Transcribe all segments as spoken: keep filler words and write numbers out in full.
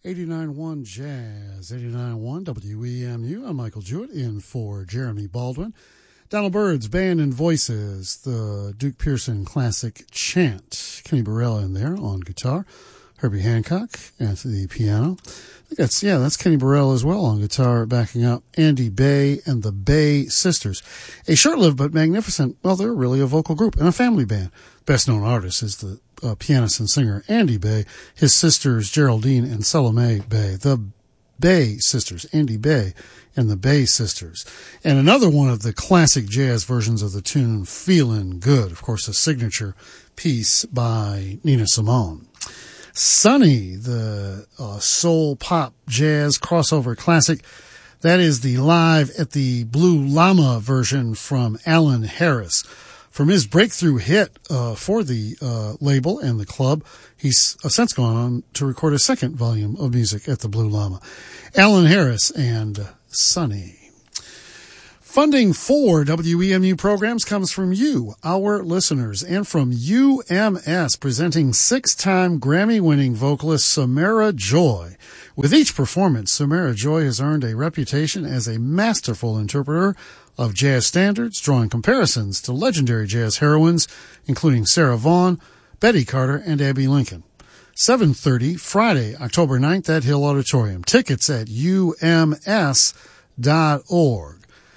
eighty-nine point one Jazz, eighty-nine point one W E M U. I'm Michael Jewett in for Jeremy Baldwin. Donald Byrd's Band and Voices, the Duke Pearson classic Chant. Kenny Burrell in there on guitar. Herbie Hancock at the piano. I think that's, yeah, that's Kenny Burrell as well on guitar, backing up Andy Bay and the Bay Sisters. A short-lived but magnificent, well, they're really a vocal group and a family band. Best-known artist is the uh, pianist and singer Andy Bay, his sisters Geraldine and Salome Bay. The Bay Sisters, Andy Bay and the Bay Sisters. And another one of the classic jazz versions of the tune, Feelin' Good. Of course, a signature piece by Nina Simone. Sunny, the uh, soul pop jazz crossover classic. That is the live at the Blue Llama version from Alan Harris. From his breakthrough hit uh, for the uh, label and the club, he's uh, since gone on to record a second volume of music at the Blue Llama. Alan Harris and uh, Sunny. Funding for W E M U programs comes from you, our listeners, and from U M S, presenting six-time Grammy-winning vocalist Samara Joy. With each performance, Samara Joy has earned a reputation as a masterful interpreter of jazz standards, drawing comparisons to legendary jazz heroines, including Sarah Vaughan, Betty Carter, and Abbey Lincoln. seven thirty, Friday, October ninth at Hill Auditorium. Tickets at U M S dot org.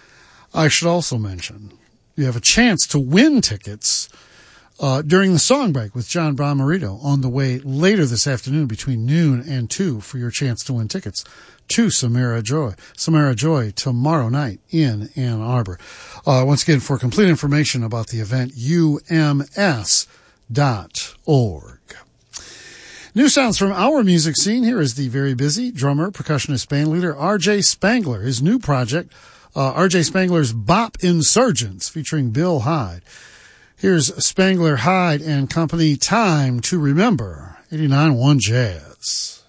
I should also mention, you have a chance to win tickets uh, during the song break with John Bomarito on the way later this afternoon between noon and two for your chance to win tickets to Samara Joy. Samara Joy tomorrow night in Ann Arbor. Uh, once again, for complete information about the event, U M S dot org. New sounds from our music scene. Here is the very busy drummer, percussionist, bandleader R J Spangler. His new project, Uh, R J Spangler's Bop Insurgents, featuring Bill Hyde. Here's Spangler, Hyde and Company, Time to Remember, eighty-nine point one Jazz.